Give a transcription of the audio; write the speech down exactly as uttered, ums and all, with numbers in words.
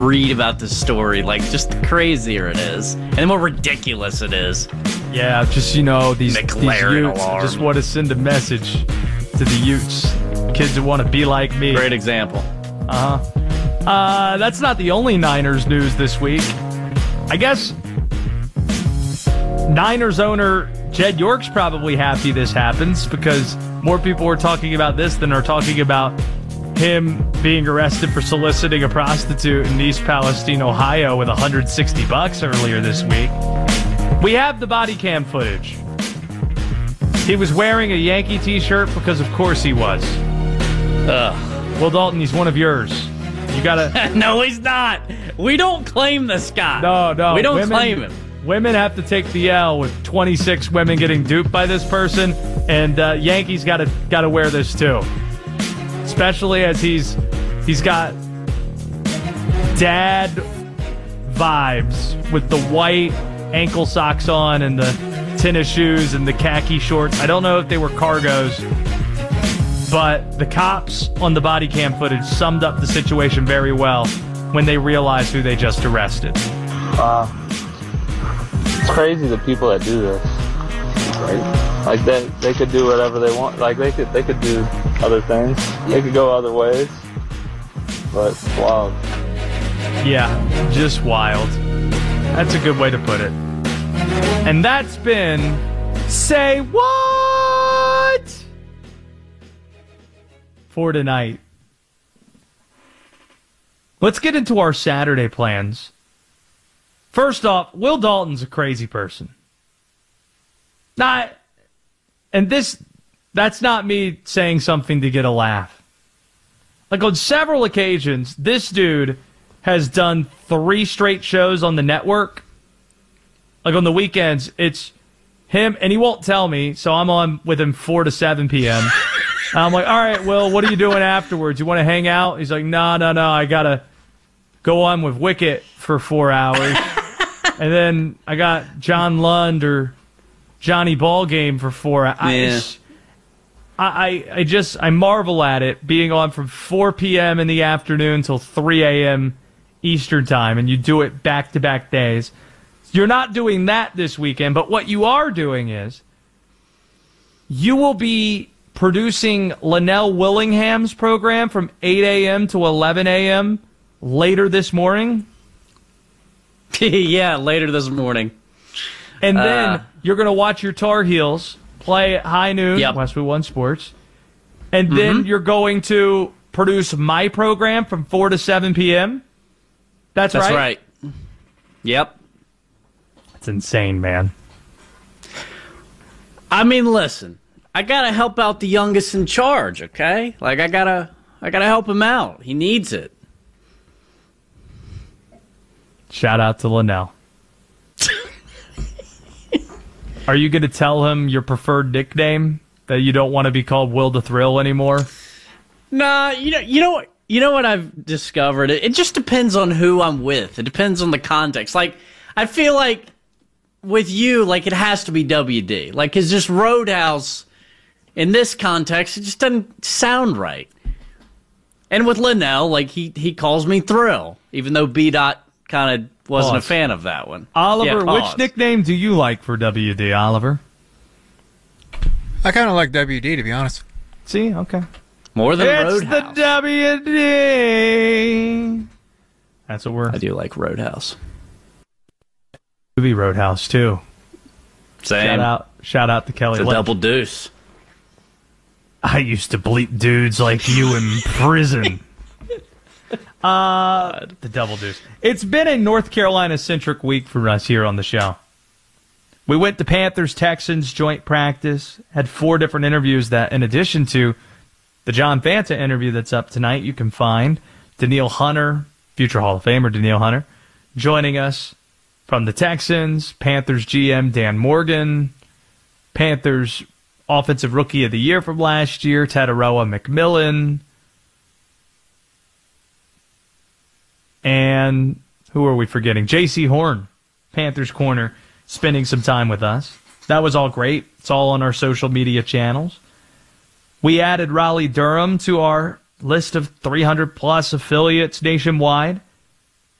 read about this story, like just the crazier it is, and the more ridiculous it is. Yeah, just, you know, these, these McLaren Utes alarm. just want to send a message to the Utes. Kids that want to be like me. Great example. Uh-huh. Uh, that's not the only Niners news this week. I guess Niners owner Jed York's probably happy this happens because more people are talking about this than are talking about him being arrested for soliciting a prostitute in East Palestine, Ohio with one hundred sixty bucks earlier this week. We have the body cam footage. He was wearing a Yankee t-shirt because of course he was. Ugh. Will Dalton, he's one of yours. You gotta... No, he's not. We don't claim this guy. No, no. We don't women, claim him. Women have to take the L with twenty-six women getting duped by this person, and uh, Yankees gotta gotta wear this too. Especially as he's he's got dad vibes with the white ankle socks on and the tennis shoes and the khaki shorts. I don't know if they were cargos, but the cops on the body cam footage summed up the situation very well when they realized who they just arrested. Wow. It's crazy the people that do this. Right? Like they they could do whatever they want. Like they could they could do other things. They could go other ways. But it's wild. Yeah, just wild. That's a good way to put it. And that's been Say What for tonight. Let's get into our Saturday plans. First off, Will Dalton's a crazy person. Not, and this, that's not me saying something to get a laugh. Like on several occasions, this dude has done three straight shows on the network. Like on the weekends, it's him, and he won't tell me, so I'm on with him four to seven p.m. I'm like, all right, Will, what are you doing afterwards? You want to hang out? He's like, no, no, no, I got to go on with Wicket for four hours. And then I got John Lund or Johnny Ballgame for four hours. Yeah. I, I, I just, I marvel at it, being on from four p.m. in the afternoon till three a.m. Eastern time, and you do it back-to-back days. You're not doing that this weekend, but what you are doing is you will be producing Linnell Willingham's program from eight a.m. to eleven a.m. later this morning. Yeah, later this morning. And then Uh, you're going to watch your Tar Heels play at high noon, Yep. Westwood One Sports. And Mm-hmm. then you're going to produce my program from four to seven p.m. That's, That's right? right. Yep. It's insane, man. I mean, listen, I gotta help out the youngest in charge, okay? Like I gotta, I gotta help him out. He needs it. Shout out to Linnell. Are you going to tell him your preferred nickname, that you don't want to be called Will the Thrill anymore? Nah, you know, you know what, you know what I've discovered. It, it just depends on who I'm with. It depends on the context. Like, I feel like with you, like it has to be W D. Like, it's just Roadhouse. In this context, it just doesn't sound right. And with Linnell, like he he calls me Thrill, even though B Dot kind of wasn't Pause. a fan of that one. Oliver, Yeah, which pause. nickname do you like for W D, Oliver? I kind of like W D, to be honest. See? Okay. More than It's Roadhouse. the W D. That's what we're... I do like Roadhouse. Movie Roadhouse, too. Same. Shout out, shout out to Kelly It's a Lynch. double deuce. I used to bleep dudes like you in prison. Uh, the double deuce. It's been a North Carolina-centric week for us here on the show. We went to Panthers-Texans joint practice, had four different interviews that, in addition to the John Fanta interview that's up tonight, you can find Danielle Hunter, future Hall of Famer Danielle Hunter, joining us from the Texans, Panthers G M Dan Morgan, Panthers Offensive Rookie of the Year from last year, Tataroa McMillan, and who are we forgetting? J C Horn, Panthers corner, spending some time with us. That was all great. It's all on our social media channels. We added Raleigh Durham to our list of three hundred plus affiliates nationwide.